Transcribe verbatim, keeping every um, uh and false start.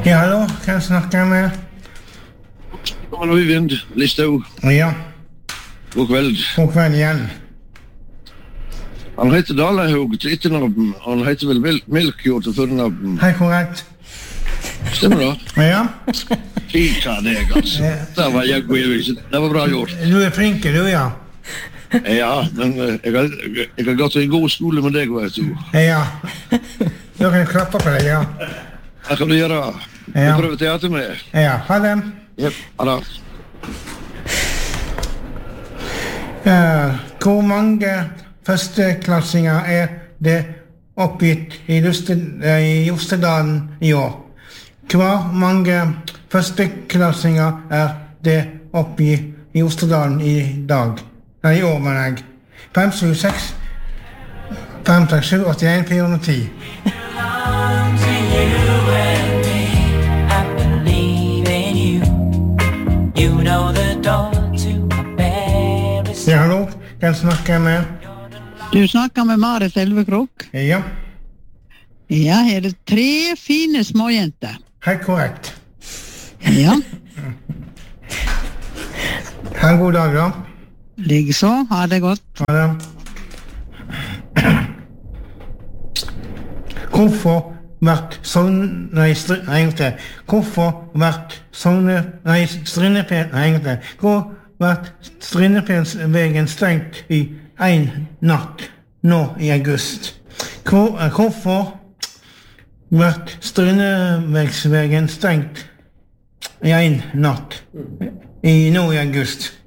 Ja, hallo, kan jeg snakke med? Hallo, Øyvind Listhaug. Ja. God kveld. God kveld igjen. Han heter Dalahaug til etternavn. Han heter vel Mel Melkjord til fornavn. Hei, korrekt. Stemmer det? Ja. Fika deg, altså. Det var jeg god, Øyvind. Det var bra gjort. Du er flink, du, ja. Ja, men uh, jeg, har, jeg har gått i en god skole med deg, vet du. Ja. Da kan jeg klappe på deg, ja. Hva kan du gjøre? Ja. Du prøver teater med. Ja, ha det. Jep, ha det. Uh, hvor mange førsteklassinger er det oppgitt i, Lusted, uh, i Jostedalen i år? Hvor mange førsteklassinger er det oppgitt i Jostedalen i dag? Nei, i år, mener jeg. fem sju seks fem seks sju åtte en fire hundre og ti. Ja, hallo. Kan jeg snakke med? Du snakker med Marit Elvekrok. Ja. Ja, her er det tre fine småjenter. Helt korrekt. Ja. Ha en god dag, da. Likeså, ha det godt. Ha det. Hvorfor vært sånn... Nei, str... Nei, egentlig. Hvorfor vært sånne... Nei, Strynepen... Nei, egentlig. Hvor vært Strynepensvegen stengt i en natt nå i august? Hvor, hvorfor vært Strynevegsvegen stengt i en natt i nå i august?